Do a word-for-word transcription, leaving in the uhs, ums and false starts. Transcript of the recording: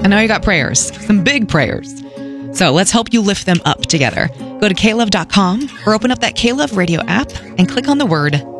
And now you got prayers, some big prayers. So let's help you lift them up together. Go to K Love dot com or open up that K-Love radio app and click on the word